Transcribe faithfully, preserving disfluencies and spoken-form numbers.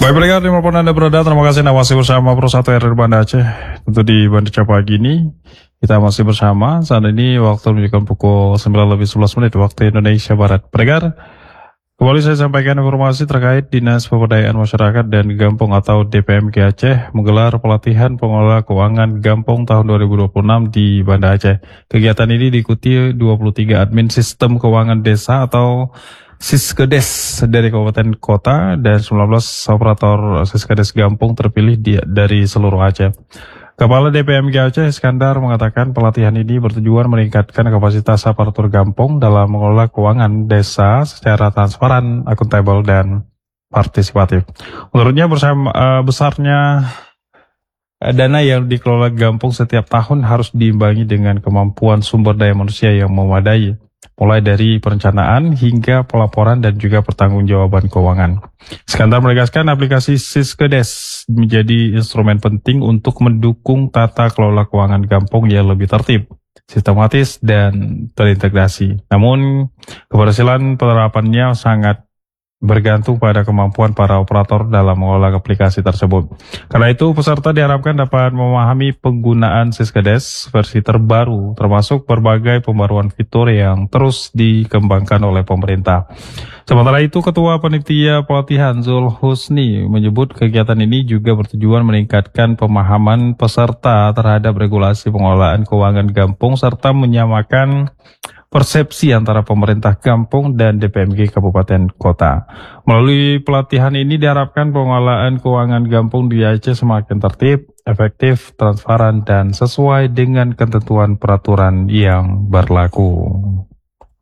Baik pendengar, dimanapun Anda berada, terima kasih Anda masih bersama Pro satu R R Banda Aceh. Tentu di Banda Aceh pagi ini, kita masih bersama. Saat ini waktu menunjukkan pukul sembilan lebih sebelas menit waktu Indonesia Barat. Pendengar, kembali saya sampaikan informasi terkait Dinas Pemberdayaan Masyarakat dan Gampung atau D P M G Aceh menggelar pelatihan pengelola keuangan Gampung tahun dua ribu dua puluh enam di Banda Aceh. Kegiatan ini diikuti dua puluh tiga admin sistem keuangan desa atau Siskedes dari kabupaten kota dan sembilan belas operator Siskedes Gampung terpilih di, dari seluruh Aceh. Kepala D P M G Aceh Iskandar mengatakan pelatihan ini bertujuan meningkatkan kapasitas aparatur Gampung dalam mengelola keuangan desa secara transparan, akuntabel, dan partisipatif. Menurutnya bersama, uh, besarnya dana yang dikelola Gampung setiap tahun harus diimbangi dengan kemampuan sumber daya manusia yang memadai, mulai dari perencanaan hingga pelaporan dan juga pertanggungjawaban keuangan. Iskandar menegaskan aplikasi Siskedes menjadi instrumen penting untuk mendukung tata kelola keuangan Gampung yang lebih tertib, sistematis, dan terintegrasi. Namun, keberhasilan penerapannya sangat bergantung pada kemampuan para operator dalam mengolah aplikasi tersebut. Karena itu, peserta diharapkan dapat memahami penggunaan Siskedes versi terbaru, termasuk berbagai pembaruan fitur yang terus dikembangkan oleh pemerintah. Sementara itu, Ketua Panitia Pelatihan Zul Husni menyebut kegiatan ini juga bertujuan meningkatkan pemahaman peserta terhadap regulasi pengelolaan keuangan Gampung serta menyamakan persepsi antara pemerintah Gampung dan D P M G Kabupaten Kota. Melalui pelatihan ini diharapkan pengelolaan keuangan Gampung di Aceh semakin tertib, efektif, transparan, dan sesuai dengan ketentuan peraturan yang berlaku.